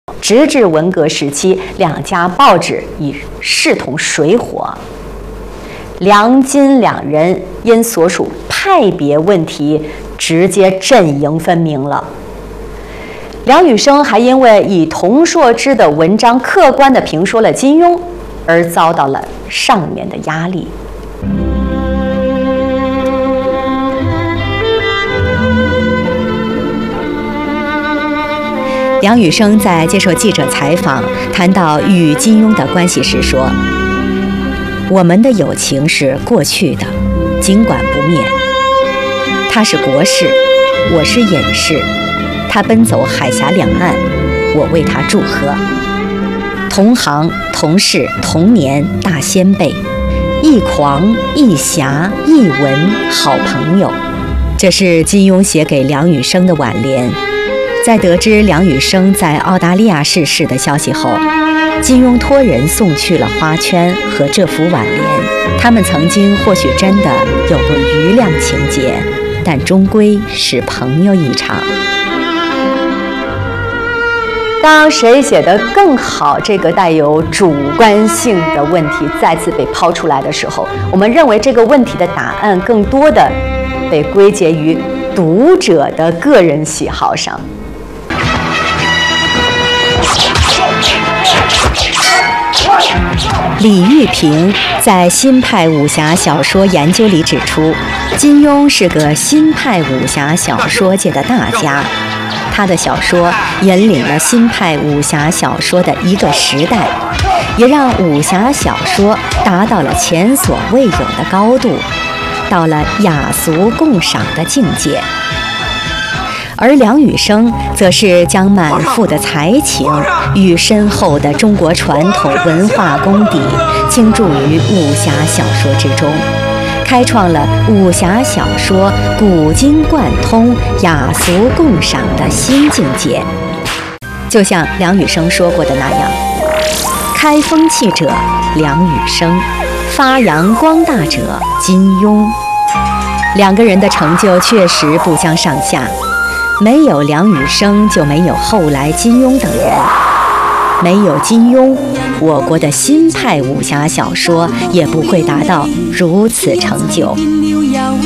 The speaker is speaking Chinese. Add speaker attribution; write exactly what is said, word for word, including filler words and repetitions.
Speaker 1: 直至文革时期，两家报纸已势同水火。梁金两人因所属派别问题，直接阵营分明了。梁羽生还因为以童硕之的文章客观地评说了金庸，而遭到了上面的压力。梁羽生在接受记者采访谈到与金庸的关系时说：“我们的友情是过去的，尽管不灭。他是国士，我是隐士，他奔走海峡两岸，我为他祝贺。同行、同事、同年，大先辈，一狂一侠一文，好朋友。”这是金庸写给梁羽生的挽联。在得知梁羽生在澳大利亚逝世的消息后，金庸托人送去了花圈和这幅挽联。他们曾经或许真的有过余量情节，但终归是朋友一场。当谁写得更好这个带有主观性的问题再次被抛出来的时候，我们认为这个问题的答案更多的被归结于读者的个人喜好上。李玉平在新派武侠小说研究里指出，金庸是个新派武侠小说界的大家，他的小说引领了新派武侠小说的一个时代，也让武侠小说达到了前所未有的高度，到了雅俗共赏的境界。而梁羽生则是将满腹的才情与深厚的中国传统文化功底倾注于武侠小说之中，开创了武侠小说古今贯通、雅俗共赏的新境界。就像梁羽生说过的那样，开风气者梁羽生，发扬光大者金庸。两个人的成就确实不相上下，没有梁羽生就没有后来金庸等人，没有金庸，我国的新派武侠小说也不会达到如此成就。